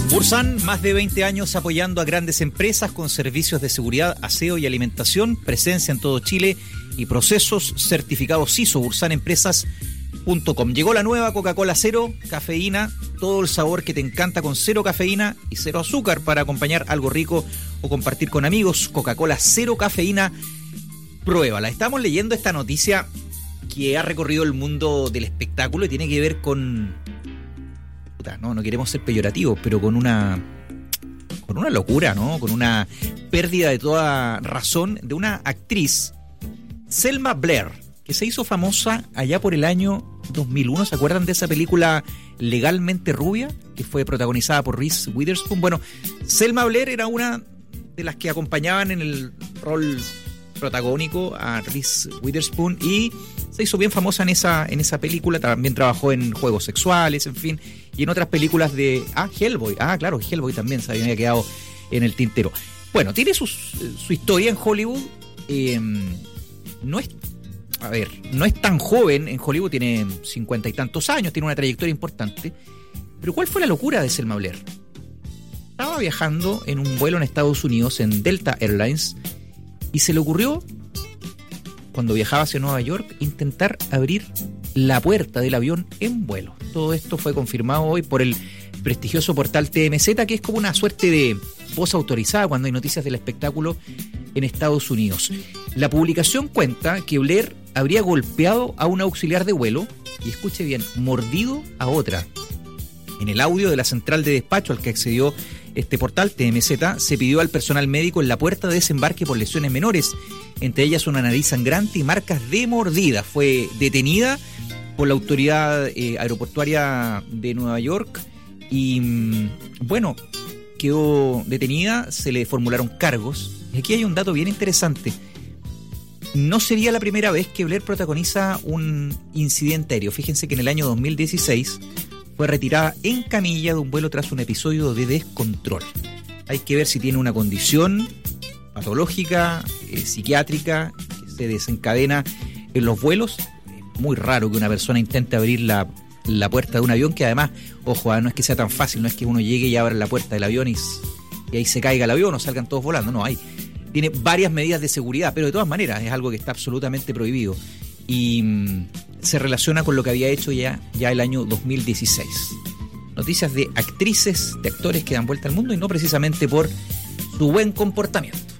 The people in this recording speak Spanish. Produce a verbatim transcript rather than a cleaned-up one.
Bursan, más de veinte años apoyando a grandes empresas con servicios de seguridad, aseo y alimentación, presencia en todo Chile y procesos certificados I S O. bursan empresas punto com. Llegó la nueva Coca-Cola Cero, cafeína, todo el sabor que te encanta con cero cafeína y cero azúcar para acompañar algo rico o compartir con amigos. Coca-Cola Cero Cafeína, pruébala. Estamos leyendo esta noticia que ha recorrido el mundo del espectáculo y tiene que ver con... No, no queremos ser peyorativos, pero con una con una locura, ¿no? Con una pérdida de toda razón de una actriz, Selma Blair, que se hizo famosa allá por el año dos mil uno. ¿Se acuerdan de esa película Legalmente Rubia? Que fue protagonizada por Reese Witherspoon. Bueno, Selma Blair era una de las que acompañaban en el rol protagónico a Reese Witherspoon y se hizo bien famosa en esa, en esa película. También trabajó en Juegos Sexuales, en fin, y en otras películas de... Ah, Hellboy. Ah, claro, Hellboy también se había quedado en el tintero. Bueno, tiene su, su historia en Hollywood. Eh, no es... A ver, no es tan joven en Hollywood, tiene cincuenta y tantos años, tiene una trayectoria importante. Pero ¿cuál fue la locura de Selma Blair? Estaba viajando en un vuelo en Estados Unidos, en Delta Airlines, y se le ocurrió, cuando viajaba hacia Nueva York, intentar abrir la puerta del avión en vuelo. Todo esto fue confirmado hoy por el prestigioso portal T M Z, que es como una suerte de voz autorizada cuando hay noticias del espectáculo en Estados Unidos. La publicación cuenta que Blair habría golpeado a un auxiliar de vuelo y, escuche bien, mordido a otra. En el audio de la central de despacho al que accedió este portal T M Z, se pidió al personal médico en la puerta de desembarque por lesiones menores, entre ellas una nariz sangrante y marcas de mordida. Fue detenida por la autoridad eh, aeroportuaria de Nueva York y, bueno, quedó detenida, se le formularon cargos. Y aquí hay un dato bien interesante. No sería la primera vez que Blair protagoniza un incidente aéreo. Fíjense que en el año dos mil dieciséis fue retirada en camilla de un vuelo tras un episodio de descontrol. Hay que ver si tiene una condición patológica, eh, psiquiátrica, que se desencadena en los vuelos. Es muy raro que una persona intente abrir la, la puerta de un avión, que además, ojo, no es que sea tan fácil, no es que uno llegue y abra la puerta del avión y, y ahí se caiga el avión o salgan todos volando, no, hay. Tiene varias medidas de seguridad, pero de todas maneras es algo que está absolutamente prohibido. Y mmm, se relaciona con lo que había hecho ya, ya el año dos mil dieciséis. Noticias de actrices, de actores que dan vuelta al mundo y no precisamente por su buen comportamiento.